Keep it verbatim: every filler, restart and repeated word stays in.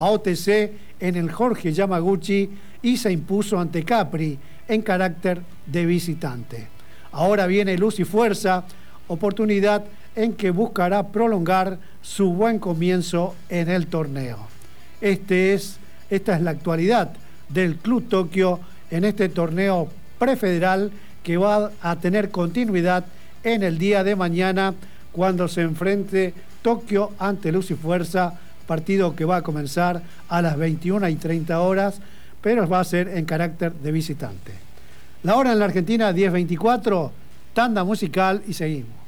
a O T C en el Jorge Yamaguchi y se impuso ante Capri en carácter de visitante. Ahora viene Luz y Fuerza, oportunidad en que buscará prolongar su buen comienzo en el torneo. Este es, esta es la actualidad del Club Tokio en este torneo prefederal que va a tener continuidad en el día de mañana cuando se enfrente Tokio ante Luz y Fuerza, partido que va a comenzar a las veintiuna y treinta horas, pero va a ser en carácter de visitante. La hora en la Argentina, diez veinticuatro, tanda musical y seguimos.